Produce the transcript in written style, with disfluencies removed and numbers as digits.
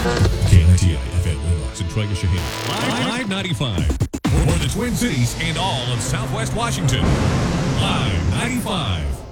KNTI FM Windows and Troy Shahin. Live 95. For the Twin Cities and all of Southwest Washington. Live 95.